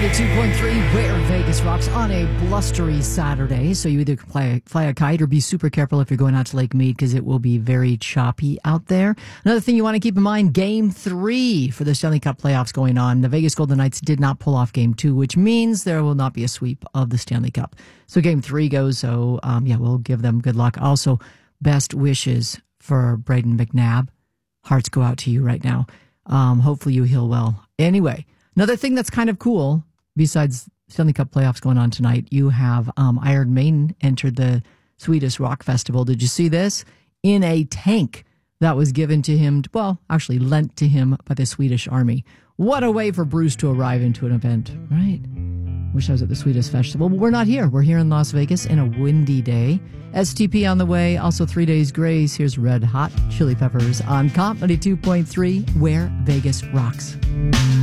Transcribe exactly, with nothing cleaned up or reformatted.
ninety-two point three, where Vegas rocks on a blustery Saturday. So you either can fly, fly a kite or be super careful if you're going out to Lake Mead because it will be very choppy out there. Another thing you want to keep in mind, game three for the Stanley Cup playoffs going on. The Vegas Golden Knights did not pull off game two, which means there will not be a sweep of the Stanley Cup. So game three goes. So um, yeah, we'll give them good luck. Also, best wishes for Braden McNabb. Hearts go out to you right now. Um, hopefully you heal well. Anyway, another thing that's kind of cool, besides Stanley Cup playoffs going on tonight, you have um, Iron Maiden entered the Swedish Rock Festival. Did you see this? In a tank that was given to him, well, actually lent to him by the Swedish Army. What a way for Bruce to arrive into an event, right? Wish I was at the Swedish Festival, but we're not here. We're here in Las Vegas in a windy day. S T P on the way, also three days grace. Here's Red Hot Chili Peppers on Comp ninety-two point three, where Vegas rocks.